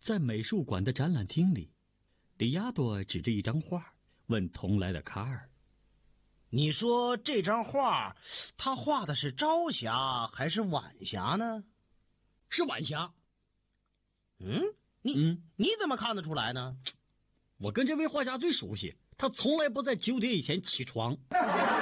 在美术馆的展览厅里，迪亚多指着一张画，问同来的卡尔：“ 你说这张画，他画的是朝霞还是晚霞呢？”“ 是晚霞。”“ 你怎么看得出来呢？”“ 我跟这位画家最熟悉，他从来不在9点以前起床。”